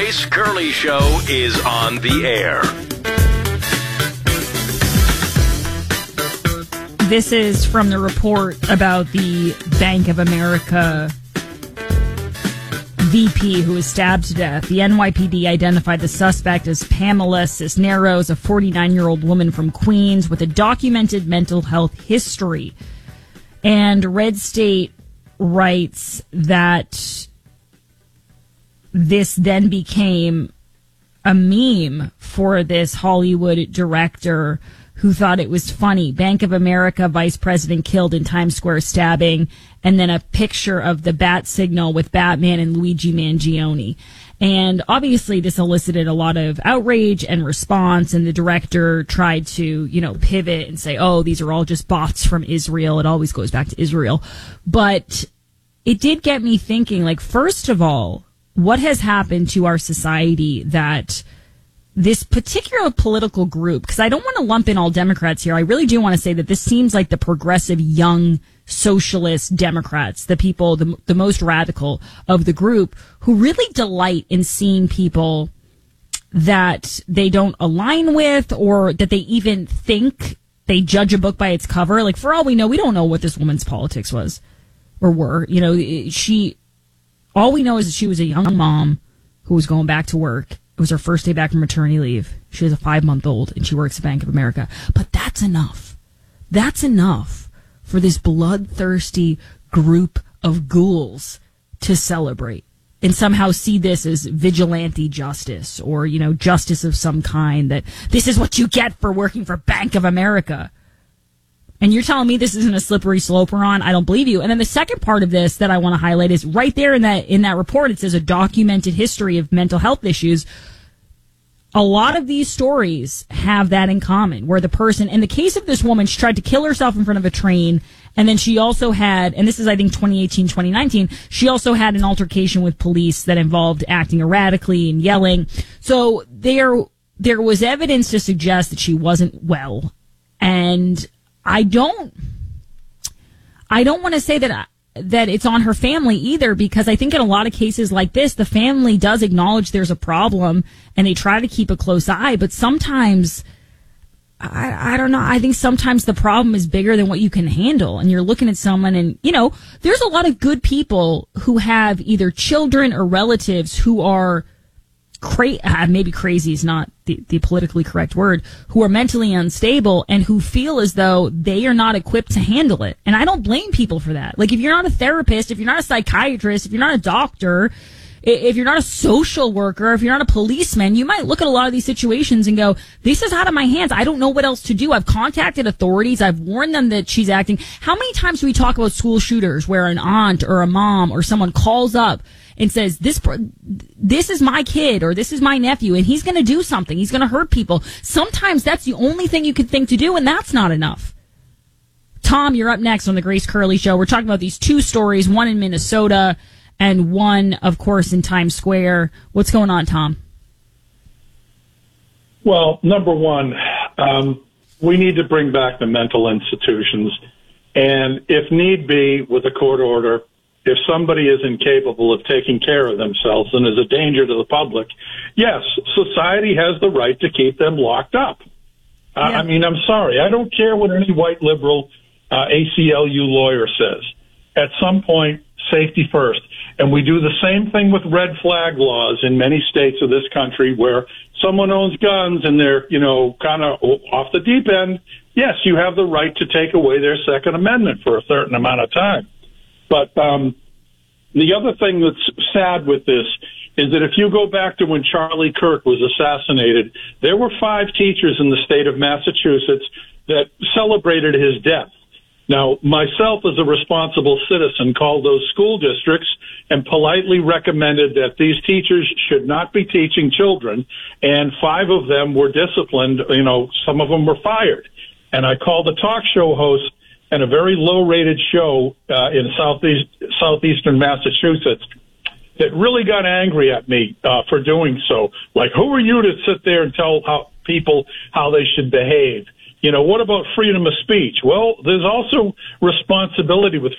Grace Curley Show is on the air. This is from the report about the Bank of America VP who was stabbed to death. The NYPD identified the suspect as Pamela Cisneros, a 49-year-old woman from Queens with a documented mental health history. And Red State writes that this then became a meme for this Hollywood director who thought it was funny. Bank of America vice president killed in Times Square stabbing, and then a picture of the bat signal with Batman and Luigi Mangione. And obviously this elicited a lot of outrage and response, and the director tried to, pivot and say, oh, these are all just bots from Israel. It always goes back to Israel. But it did get me thinking, first of all, what has happened to our society that this particular political group, because I don't want to lump in all Democrats here. I really do want to say that this seems like the progressive young socialist Democrats, the people, the most radical of the group, who really delight in seeing people that they don't align with or that they even think they judge a book by its cover. For all we know, we don't know what this woman's politics was or were. All we know is that she was a young mom who was going back to work. It was her first day back from maternity leave. She has a 5-month-old and she works at Bank of America. But that's enough. That's enough for this bloodthirsty group of ghouls to celebrate and somehow see this as vigilante justice or, justice of some kind, that this is what you get for working for Bank of America. And you're telling me this isn't a slippery slope we're on? I don't believe you. And then the second part of this that I want to highlight is right there in that report. It says a documented history of mental health issues. A lot of these stories have that in common, where the person, in the case of this woman, she tried to kill herself in front of a train. And then she also had, and this is, I think, 2018, 2019, she also had an altercation with police that involved acting erratically and yelling. So there was evidence to suggest that she wasn't well. And I don't want to say that it's on her family either, because I think in a lot of cases like this, the family does acknowledge there's a problem and they try to keep a close eye. But sometimes, I don't know, I think sometimes the problem is bigger than what you can handle. And you're looking at someone and, there's a lot of good people who have either children or relatives who are maybe crazy is not the politically correct word, who are mentally unstable and who feel as though they are not equipped to handle it. And I don't blame people for that. If you're not a therapist, if you're not a psychiatrist, if you're not a doctor, if you're not a social worker, if you're not a policeman, you might look at a lot of these situations and go, this is out of my hands. I don't know what else to do. I've contacted authorities. I've warned them that she's acting. How many times do we talk about school shooters where an aunt or a mom or someone calls up and says, this is my kid or this is my nephew and he's going to do something. He's going to hurt people. Sometimes that's the only thing you could think to do, and that's not enough. Tom, you're up next on the Grace Curley Show. We're talking about these two stories, one in Minnesota and one, of course, in Times Square. What's going on, Tom? Well, number one, we need to bring back the mental institutions. And if need be, with a court order, if somebody is incapable of taking care of themselves and is a danger to the public, yes, society has the right to keep them locked up. Yeah. I'm sorry. I don't care what any white liberal ACLU lawyer says. At some point, safety first. And we do the same thing with red flag laws in many states of this country where someone owns guns and they're, kind of off the deep end. Yes, you have the right to take away their Second Amendment for a certain amount of time. But the other thing that's sad with this is that if you go back to when Charlie Kirk was assassinated, there were 5 teachers in the state of Massachusetts that celebrated his death. Now, myself as a responsible citizen called those school districts and politely recommended that these teachers should not be teaching children, and 5 of them were disciplined. Some of them were fired. And I called a talk show host and a very low-rated show in southeastern Massachusetts that really got angry at me for doing so. Who are you to sit there and tell people how they should behave? What about freedom of speech? Well, there's also responsibility with